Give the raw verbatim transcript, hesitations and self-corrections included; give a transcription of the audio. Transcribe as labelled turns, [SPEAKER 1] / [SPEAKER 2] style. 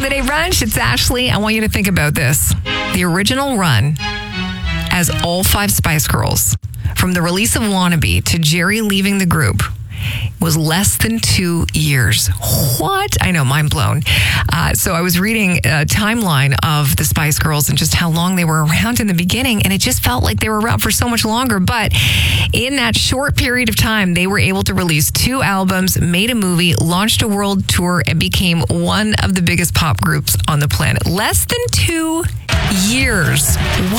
[SPEAKER 1] The Day Brunch, it's Ashley. I want you to think about this. The original run as all five Spice Girls, from the release of Wannabe to Jerry leaving the group, was less than two years. What? I know, mind blown. Uh, so I was reading a timeline of the Spice Girls and just how long they were around in the beginning, and it just felt like they were around for so much longer. But in that short period of time, they were able to release two albums, made a movie, launched a world tour, and became one of the biggest pop groups on the planet. Less than two years. What?